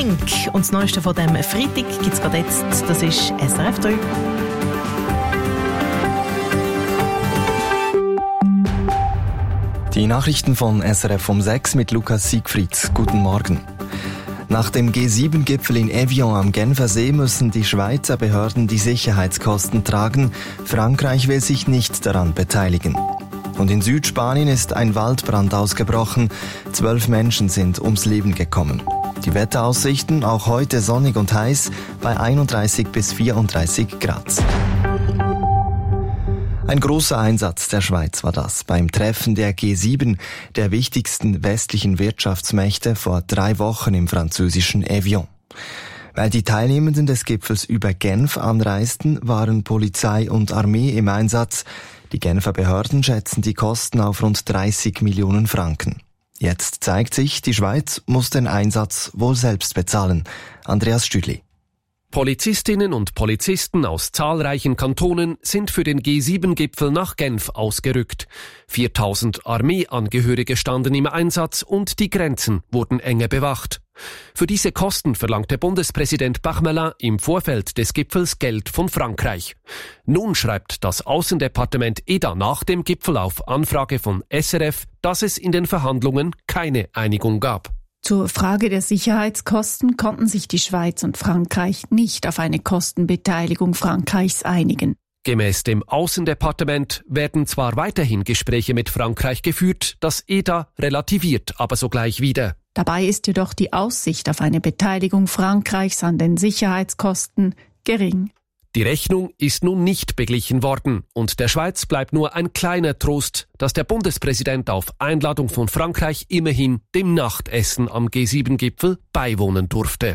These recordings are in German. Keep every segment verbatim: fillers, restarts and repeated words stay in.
Pink. Und das Neueste von dem Freitag gibt es gerade jetzt. Das ist S R F drei. Die Nachrichten von S R F um sechs mit Lukas Siegfried. Guten Morgen. Nach dem G sieben Gipfel in Evian am Genfer See müssen die Schweizer Behörden die Sicherheitskosten tragen. Frankreich will sich nicht daran beteiligen. Und in Südspanien ist ein Waldbrand ausgebrochen. Zwölf Menschen sind ums Leben gekommen. Die Wetteraussichten auch heute sonnig und heiß bei einunddreißig bis vierunddreißig Grad. Ein großer Einsatz der Schweiz war das beim Treffen der G sieben, der wichtigsten westlichen Wirtschaftsmächte, vor drei Wochen im französischen Evian. Weil die Teilnehmenden des Gipfels über Genf anreisten, waren Polizei und Armee im Einsatz. Die Genfer Behörden schätzen die Kosten auf rund dreißig Millionen Franken. Jetzt zeigt sich, die Schweiz muss den Einsatz wohl selbst bezahlen. Andreas Stüdli. Polizistinnen und Polizisten aus zahlreichen Kantonen sind für den G sieben Gipfel nach Genf ausgerückt. viertausend Armeeangehörige standen im Einsatz und die Grenzen wurden enge bewacht. Für diese Kosten verlangte Bundespräsident Parmelin im Vorfeld des Gipfels Geld von Frankreich. Nun schreibt das Außendepartement E D A nach dem Gipfel auf Anfrage von S R F, dass es in den Verhandlungen keine Einigung gab. Zur Frage der Sicherheitskosten konnten sich die Schweiz und Frankreich nicht auf eine Kostenbeteiligung Frankreichs einigen. Gemäß dem Außendepartement werden zwar weiterhin Gespräche mit Frankreich geführt, das E D A relativiert aber sogleich wieder. Dabei ist jedoch die Aussicht auf eine Beteiligung Frankreichs an den Sicherheitskosten gering. Die Rechnung ist nun nicht beglichen worden und der Schweiz bleibt nur ein kleiner Trost, dass der Bundespräsident auf Einladung von Frankreich immerhin dem Nachtessen am G sieben Gipfel beiwohnen durfte.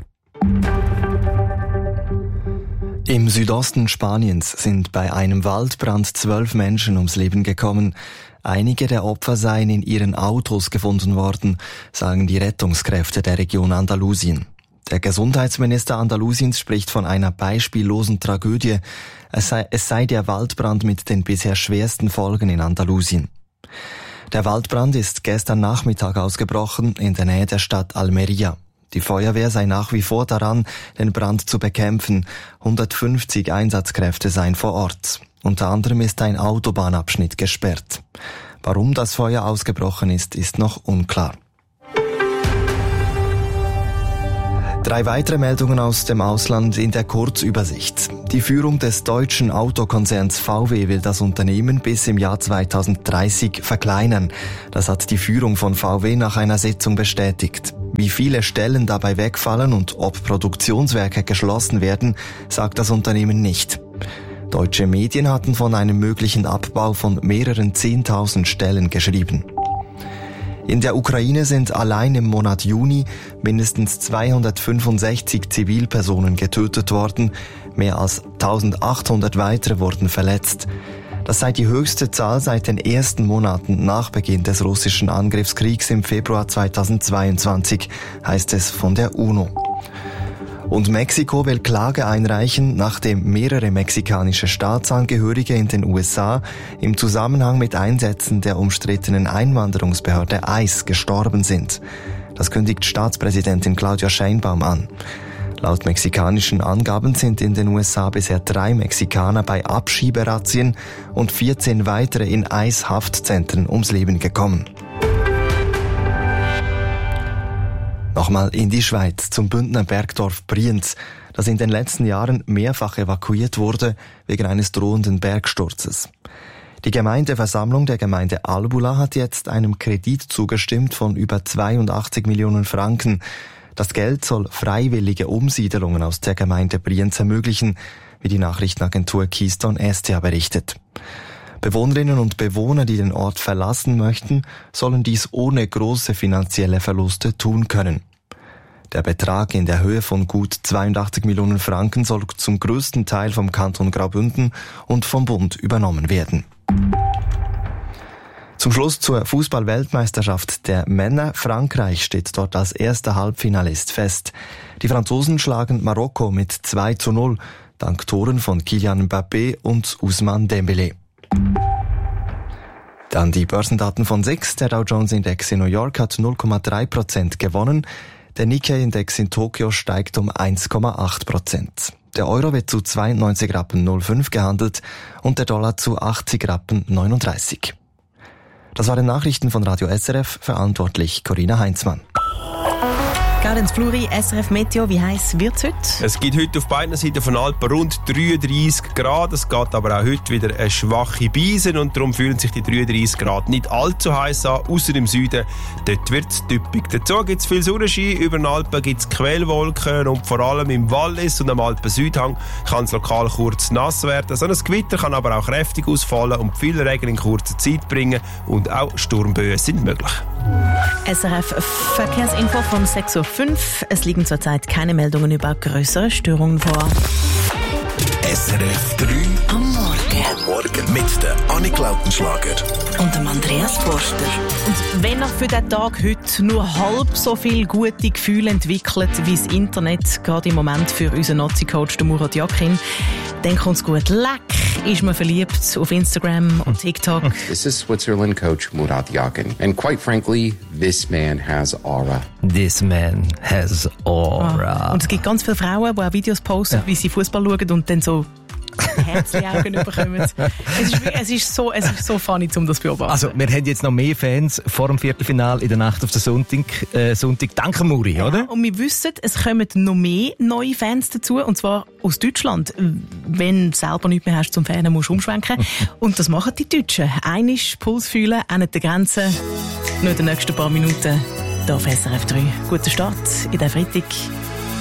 Im Südosten Spaniens sind bei einem Waldbrand zwölf Menschen ums Leben gekommen. Einige der Opfer seien in ihren Autos gefunden worden, sagen die Rettungskräfte der Region Andalusien. Der Gesundheitsminister Andalusiens spricht von einer beispiellosen Tragödie. Es sei, es sei der Waldbrand mit den bisher schwersten Folgen in Andalusien. Der Waldbrand ist gestern Nachmittag ausgebrochen in der Nähe der Stadt Almería. Die Feuerwehr sei nach wie vor daran, den Brand zu bekämpfen. hundertfünfzig Einsatzkräfte seien vor Ort. Unter anderem ist ein Autobahnabschnitt gesperrt. Warum das Feuer ausgebrochen ist, ist noch unklar. Drei weitere Meldungen aus dem Ausland in der Kurzübersicht. Die Führung des deutschen Autokonzerns V W will das Unternehmen bis im Jahr zweitausenddreißig verkleinern. Das hat die Führung von V W nach einer Sitzung bestätigt. Wie viele Stellen dabei wegfallen und ob Produktionswerke geschlossen werden, sagt das Unternehmen nicht. Deutsche Medien hatten von einem möglichen Abbau von mehreren zehntausend Stellen geschrieben. In der Ukraine sind allein im Monat Juni mindestens zweihundertfünfundsechzig Zivilpersonen getötet worden, mehr als eintausendachthundert weitere wurden verletzt. Das sei die höchste Zahl seit den ersten Monaten nach Beginn des russischen Angriffskriegs im Februar zweitausendzweiundzwanzig, heißt es von der UNO. Und Mexiko will Klage einreichen, nachdem mehrere mexikanische Staatsangehörige in den U S A im Zusammenhang mit Einsätzen der umstrittenen Einwanderungsbehörde ICE gestorben sind. Das kündigt Staatspräsidentin Claudia Sheinbaum an. Laut mexikanischen Angaben sind in den U S A bisher drei Mexikaner bei Abschieberazzien und vierzehn weitere in ICE-Haftzentren ums Leben gekommen. Nochmal in die Schweiz, zum Bündner Bergdorf Brienz, das in den letzten Jahren mehrfach evakuiert wurde wegen eines drohenden Bergsturzes. Die Gemeindeversammlung der Gemeinde Albula hat jetzt einem Kredit zugestimmt von über zweiundachtzig Millionen Franken. Das Geld soll freiwillige Umsiedelungen aus der Gemeinde Brienz ermöglichen, wie die Nachrichtenagentur Keystone S T A berichtet. Bewohnerinnen und Bewohner, die den Ort verlassen möchten, sollen dies ohne große finanzielle Verluste tun können. Der Betrag in der Höhe von gut zweiundachtzig Millionen Franken soll zum größten Teil vom Kanton Graubünden und vom Bund übernommen werden. Zum Schluss zur Fußball-Weltmeisterschaft der Männer. Frankreich steht dort als erster Halbfinalist fest. Die Franzosen schlagen Marokko mit zwei zu null, dank Toren von Kylian Mbappé und Ousmane Dembélé. Dann die Börsendaten von S I X. Der Dow Jones Index in New York hat null Komma drei Prozent gewonnen. Der Nikkei-Index in Tokio steigt um eins Komma acht Prozent. Der Euro wird zu zweiundneunzig Rappen null fünf gehandelt und der Dollar zu achtzig Rappen neununddreißig. Das waren Nachrichten von Radio S R F, verantwortlich Corinna Heinzmann. Gaudenz Fluri, S R F Meteo, wie heiß wird es heute? Es gibt heute auf beiden Seiten von Alpen rund dreiunddreissig Grad. Es geht aber auch heute wieder eine schwache Beise und darum fühlen sich die dreiunddreissig Grad nicht allzu heiß an, außer im Süden. Dort wird es typisch. Dazu gibt es viel Sonnenschein, über den Alpen gibt es Quellwolken und vor allem im Wallis und am Alpen-Südhang kann es lokal kurz nass werden. So ein Gewitter kann aber auch kräftig ausfallen und viel Regen in kurzer Zeit bringen und auch Sturmböen sind möglich. S R F Verkehrsinfo von sechs Uhr fünf. Es liegen zurzeit keine Meldungen über größere Störungen vor. S R F drei am Morgen. Am Morgen mit der Annik Lautenschlager Und dem Andreas Forster. Und wenn er für den Tag heute nur halb so viel gute Gefühle entwickelt, wie das Internet gerade im Moment für unseren Nazi-Coach Murat Yakin, dann kommt's gut. Leck ist man verliebt auf Instagram und TikTok. This is Switzerland coach Murat Yakin. And quite frankly, this man has aura. This man has aura. Ah. Und es gibt ganz viele Frauen, die auch Videos posten, ja. wie sie Fußball schauen und dann so Herzli-Augen bekommen. Es ist, es, ist so, es ist so funny, um das zu beobachten. Also, wir haben jetzt noch mehr Fans vor dem Viertelfinale in der Nacht auf den Sonntag. Äh, Sonntag. Danke, Muri, ja, oder? Und wir wissen, es kommen noch mehr neue Fans dazu, und zwar aus Deutschland. Wenn du selber nichts mehr hast zum Fernsehen, musst du umschwenken. Und das machen die Deutschen. Einisch Puls fühlen, an der Grenze. Nur in den nächsten paar Minuten hier auf S R F drei. Guten Start in den Freitag.